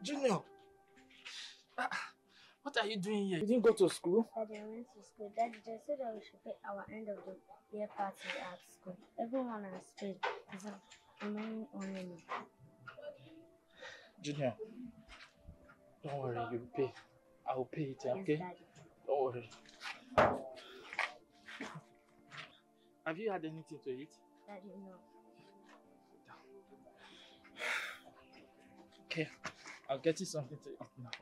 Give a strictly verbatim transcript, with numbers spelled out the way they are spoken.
Junior! Ah, what are you doing here? You didn't go to school? Daddy, I went to school. Daddy just said that we should pay our end of the year party at school. Everyone has paid. There's a remaining only me. Junior, don't worry, you'll pay. I'll pay it, okay? Yes, Daddy. Don't worry. Have you had anything to eat? Daddy, no. Okay, I'll get you something to eat now.